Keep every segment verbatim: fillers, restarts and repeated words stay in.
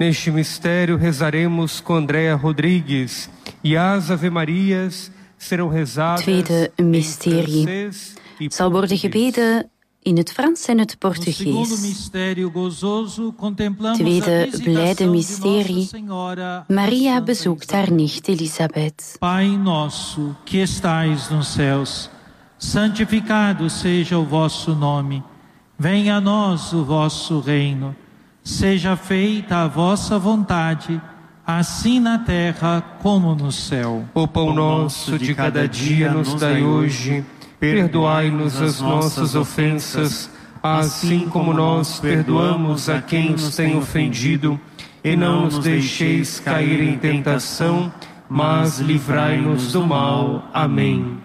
Neste mistério rezaremos com Andréa Rodrigues e as Ave-Marias serão rezadas Tweede mysterie zal worden gebeden in het Frans en het Portugees. Tweede blijde mysterie. Maria bezoekt haar nicht Elisabeth. Pai nosso, que estais nos céus, santificado seja o vosso nome. Venha a nós o vosso reino. Seja feita a vossa vontade, assim na terra como no céu. O pão nosso de cada dia nos dai hoje. Perdoai-nos as nossas ofensas, assim como nós perdoamos a quem nos tem ofendido. E não nos deixeis cair em tentação, mas livrai-nos do mal. Amém.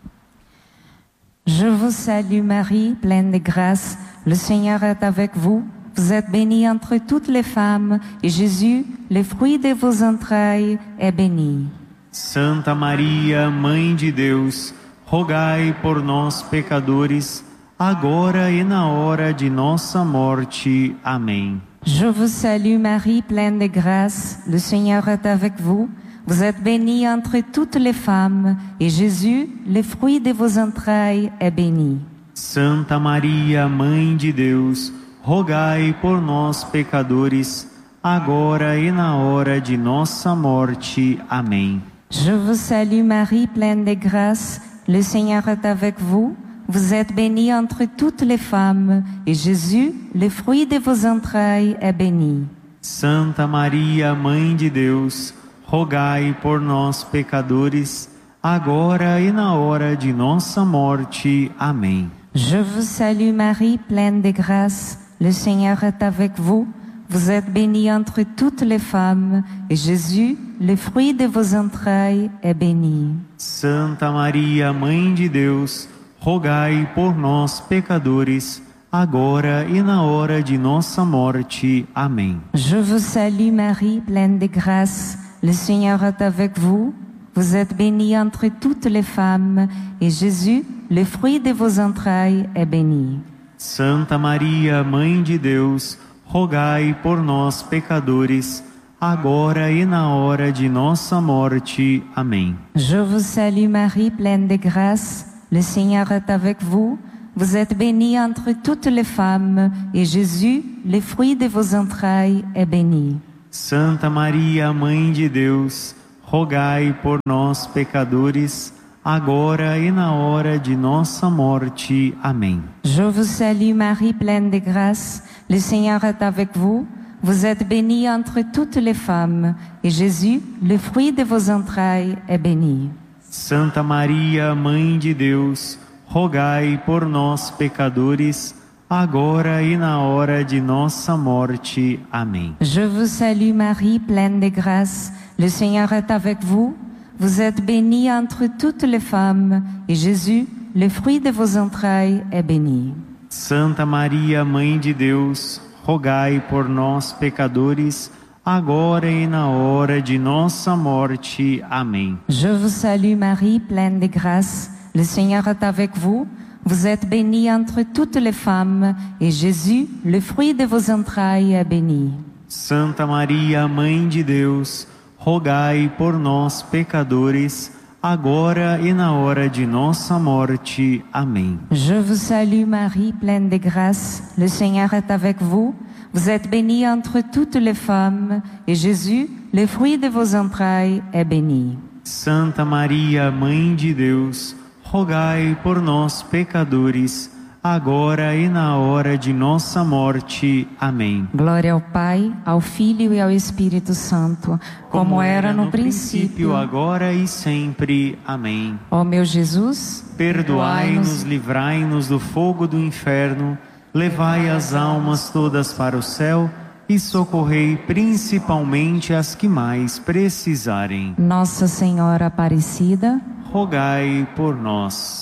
Je vous salue Marie, pleine de grâce, le Seigneur est avec vous. Vous êtes bénie entre toutes les femmes, et Jésus, le fruit de vos entrailles, est béni. Santa Maria, Mãe de Deus, rogai por nós, pecadores, agora e na hora de nossa morte. Amém. Je vous salue Marie, pleine de grâce, le Seigneur est avec vous. Vous êtes bénie entre toutes les femmes, et Jésus, le fruit de vos entrailles, est béni. Santa Maria, Mãe de Deus, rogai por nós, pecadores, agora e na hora de nossa morte. Amém. Je vous salue Marie, pleine de grâce, le Seigneur est avec vous. Vous êtes bénie entre toutes les femmes, et Jésus, le fruit de vos entrailles, est béni. Santa Maria, Mãe de Deus, rogai por nós, pecadores, agora e na hora de nossa morte. Amém. Je vous salue Marie, pleine de grâce, le Seigneur est avec vous. Vous êtes bénie entre toutes les femmes, et Jésus, le fruit de vos entrailles, est béni. Santa Maria, Mãe de Deus, rogai por nós, pecadores, agora e na hora de nossa morte. Amém. Je vous salue Marie, pleine de grâce, le Seigneur est avec vous. Vous êtes bénie entre toutes les femmes, et Jésus, le fruit de vos entrailles, est béni. Santa Maria, Mãe de Deus, rogai por nós, pecadores, agora e na hora de nossa morte. Amém. Je vous salue Marie, pleine de grâce, le Seigneur est avec vous. Vous êtes bénie entre toutes les femmes, et Jésus, le fruit de vos entrailles, est béni. Santa Maria, Mãe de Deus, rogai por nós, pecadores, agora e na hora de nossa morte. Amém. Je vous salue Marie, pleine de grâce, le Seigneur est avec vous. Vous êtes bénie entre toutes les femmes, et Jésus, le fruit de vos entrailles, est béni. Santa Maria, Mãe de Deus, rogai por nós, pecadores, agora e na hora de nossa morte. Amém. Je vous salue Marie, pleine de grâce, le Seigneur est avec vous. Vous êtes bénie entre toutes les femmes, et Jésus, le fruit de vos entrailles, est béni. Santa Maria, Mãe de Deus, rogai por nós, pecadores, agora e na hora de nossa morte. Amém. Je vous salue Marie, pleine de grâce, le Seigneur est avec vous. Vous êtes bénie entre toutes les femmes, et Jésus, le fruit de vos entrailles, est béni. Santa Maria, Mãe de Deus, rogai por nós, pecadores, agora e na hora de nossa morte. Amém. Je vous salue Marie, pleine de grâce, le Seigneur est avec vous. Vous êtes bénie entre toutes les femmes, et Jésus, le fruit de vos entrailles, est béni. Santa Maria, Mãe de Deus, rogai por nós, pecadores, agora e na hora de nossa morte. Amém. Glória ao Pai, ao Filho e ao Espírito Santo, como, como era no, no princípio, princípio, agora e sempre. Amém. Ó meu Jesus, perdoai-nos, livrai-nos do fogo do inferno, levai as almas todas para o céu e socorrei principalmente as que mais precisarem. Nossa Senhora Aparecida, rogai por nós.